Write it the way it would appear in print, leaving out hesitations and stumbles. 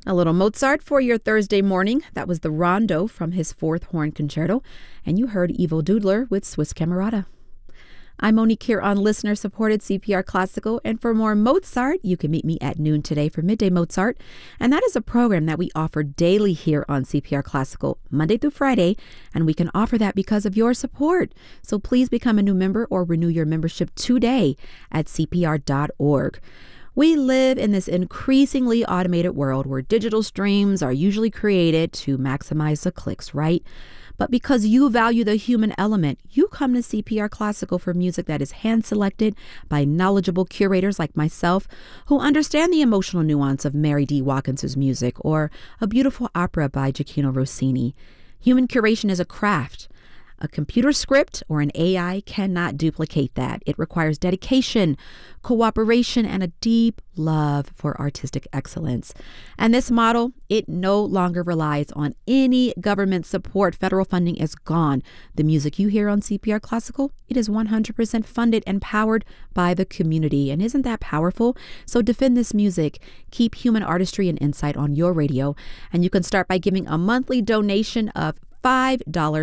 A little Mozart for your Thursday morning. That was the Rondo from his Fourth Horn Concerto. And you heard Ivo Dudler with Swiss Camerata. I'm Monique here on listener-supported CPR Classical, and for more Mozart, you can meet me at noon today for Midday Mozart, and that is a program that we offer daily here on CPR Classical, Monday through Friday, and we can offer that because of your support. So please become a new member or renew your membership today at CPR.org. We live in this increasingly automated world where digital streams are usually created to maximize the clicks, right? But because you value the human element, you come to CPR Classical for music that is hand-selected by knowledgeable curators like myself who understand the emotional nuance of Mary D. Watkins' music or a beautiful opera by Gioacchino Rossini. Human curation is a craft. A computer script or an AI cannot duplicate that. It requires dedication, cooperation, and a deep love for artistic excellence. And this model, it no longer relies on any government support. Federal funding is gone. The music you hear on CPR Classical, it is 100% funded and powered by the community. And isn't that powerful? So defend this music. Keep human artistry and insight on your radio. And you can start by giving a monthly donation of $5